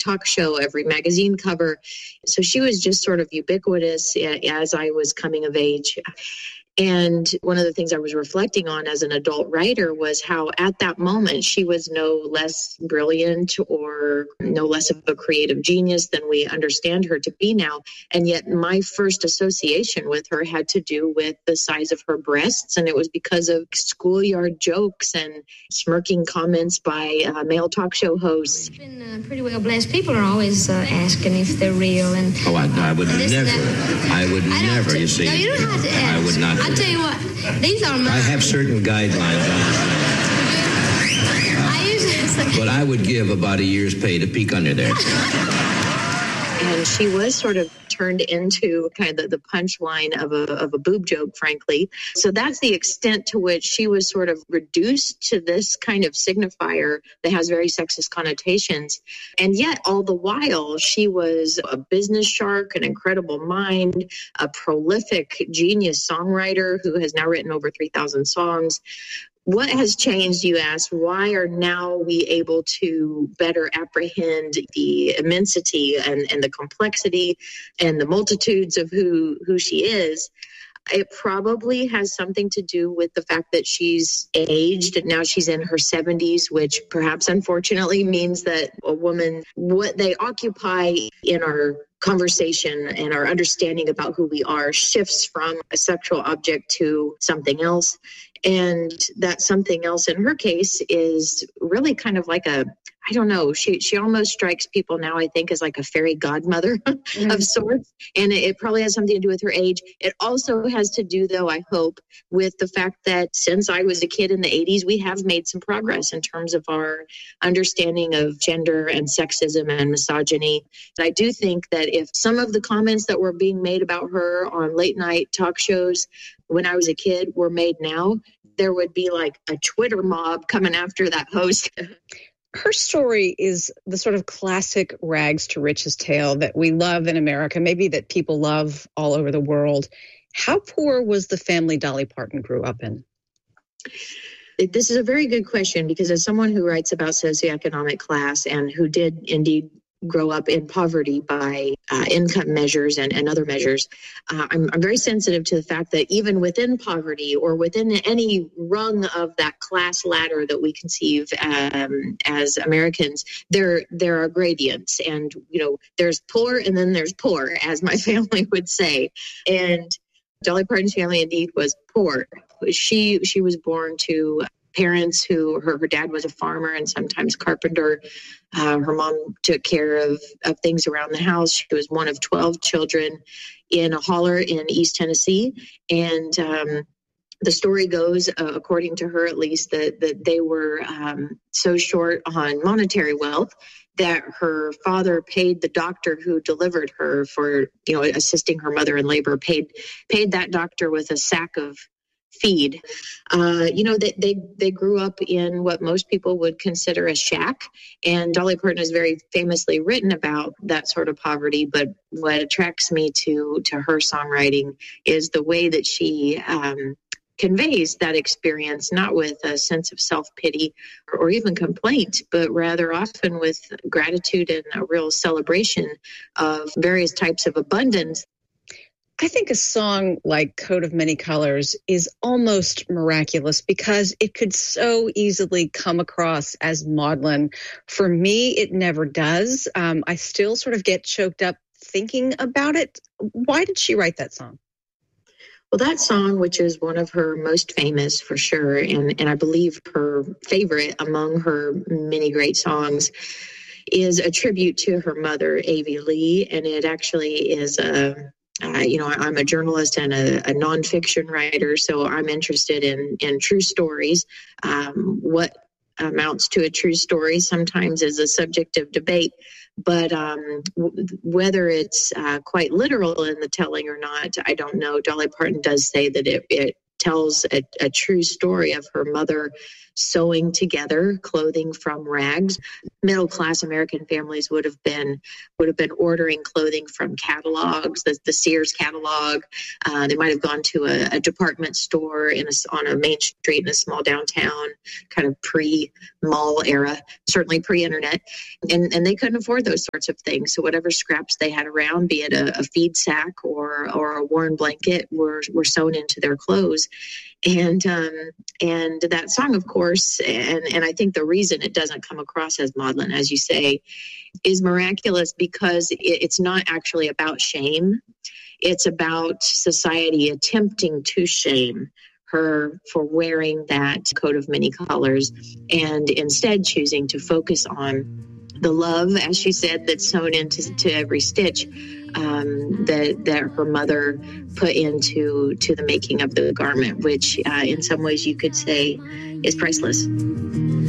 talk show, every magazine cover. So she was just sort of ubiquitous as I was coming of age. And one of the things I was reflecting on as an adult writer was how at that moment she was no less brilliant or no less of a creative genius than we understand her to be now. And yet my first association with her had to do with the size of her breasts. And it was because of schoolyard jokes and smirking comments by male talk show hosts. It's been pretty well blessed. People are always asking if they're real. And I would never, you see. No, you don't have to ask. I would not. I'll tell you what, these are mine. I have certain guidelines. But I would give about a year's pay to peek under there. And she was sort of turned into kind of the punchline of a boob joke, frankly. So that's the extent to which she was sort of reduced to this kind of signifier that has very sexist connotations. And yet, all the while, she was a business shark, an incredible mind, a prolific genius songwriter who has now written over 3,000 songs. What has changed, you ask? Why are now we able to better apprehend the immensity and the complexity and the multitudes of who she is? It probably has something to do with the fact that she's aged and now she's in her 70s, which perhaps unfortunately means that a woman, what they occupy in our conversation and our understanding about who we are shifts from a sexual object to something else. And that something else in her case is really kind of like I don't know, she almost strikes people now, I think, as like a fairy godmother of sorts. And it probably has something to do with her age. It also has to do, though, I hope, with the fact that since I was a kid in the 80s, we have made some progress in terms of our understanding of gender and sexism and misogyny. And I do think that if some of the comments that were being made about her on late night talk shows when I was a kid were made now, there would be like a Twitter mob coming after that host. Her story is the sort of classic rags to riches tale that we love in America, maybe that people love all over the world. How poor was the family Dolly Parton grew up in? This is a very good question because as someone who writes about socioeconomic class and who did indeed grow up in poverty by income measures and other measures, I'm very sensitive to the fact that even within poverty or within any rung of that class ladder that we conceive as Americans, there are gradients. And, there's poor and then there's poor, as my family would say. And Dolly Parton's family indeed was poor. She was born to parents who her dad was a farmer and sometimes carpenter. Her mom took care of things around the house. She was one of 12 children in a holler in East Tennessee. And the story goes, according to her at least, that they were so short on monetary wealth that her father paid the doctor who delivered her for, assisting her mother in labor, paid that doctor with a sack of feed. They grew up in what most people would consider a shack. And Dolly Parton is very famously written about that sort of poverty. But what attracts me to her songwriting is the way that she conveys that experience, not with a sense of self-pity or even complaint, but rather often with gratitude and a real celebration of various types of abundance. I think a song like Coat of Many Colors is almost miraculous because it could so easily come across as maudlin. For me, it never does. I still sort of get choked up thinking about it. Why did she write that song? Well, that song, which is one of her most famous for sure, and I believe her favorite among her many great songs, is a tribute to her mother, Avi Lee, and it actually is I'm a journalist and a nonfiction writer, so I'm interested in true stories. What amounts to a true story sometimes is a subject of debate, but whether it's quite literal in the telling or not, I don't know. Dolly Parton does say that it tells a true story of her mother sewing together clothing from rags. Middle-class American families would have been ordering clothing from catalogs, the Sears catalog. They might have gone to a department store on a main street in a small downtown, kind of pre-mall era, certainly pre-internet, and they couldn't afford those sorts of things. So whatever scraps they had around, be it a feed sack or a worn blanket, were sewn into their clothes. And that song, of course, and I think the reason it doesn't come across as maudlin, as you say, is miraculous because it's not actually about shame. It's about society attempting to shame her for wearing that coat of many colors and instead choosing to focus on the love, as she said, that's sewn into every stitch that her mother put into the making of the garment, which in some ways you could say is priceless.